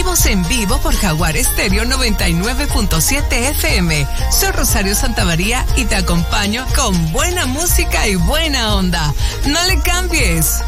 Transmitimos en vivo por Jaguar Estéreo 99.7 FM. Soy Rosario Santamaría y te acompaño con buena música y buena onda. No le cambies.